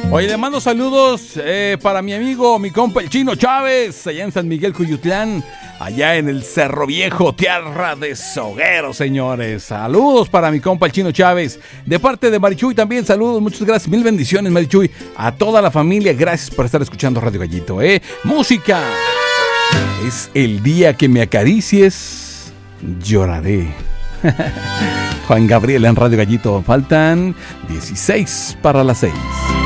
Oye, le mando saludos para mi amigo, mi compa el Chino Chávez, allá en San Miguel Cuyutlán, allá en el Cerro Viejo, tierra de sogueros, señores. Saludos para mi compa el Chino Chávez. De parte de Marichuy también, saludos, muchas gracias, mil bendiciones, Marichuy. A toda la familia, gracias por estar escuchando Radio Gallito, Música. Es el día que me acaricies, lloraré. Juan Gabriel en Radio Gallito. Faltan 16 para las 6.